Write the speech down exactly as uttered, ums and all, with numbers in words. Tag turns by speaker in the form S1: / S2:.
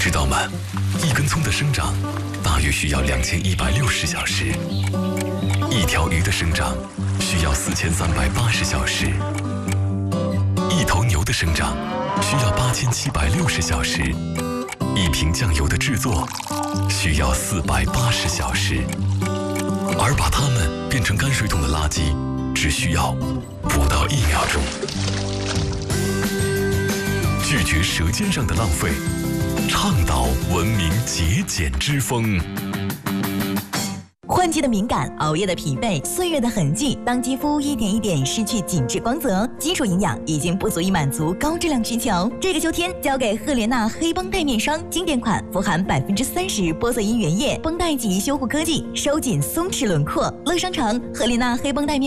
S1: 知道吗？一根葱的生长大约需要两千一百六十小时，一条鱼的生长需要四千三百八十小时，一头牛的生长需要八千七百六十小时，一瓶酱油的制作需要四百八十小时，而把它们变成泔水桶的垃圾只需要不到一秒钟。拒绝舌尖上的浪费，倡导文明节俭之风。
S2: 换季的敏感，熬夜的疲惫，岁月的痕迹，当肌肤一点一点失去紧致光泽，基础营养已经不足以满足高质量需求。这个秋天，交给赫莲娜黑绷带面霜，经典款，富含百分之三十玻色因原液，绷带及修护科技，收紧松弛轮廓。乐商城赫莲娜黑绷带面。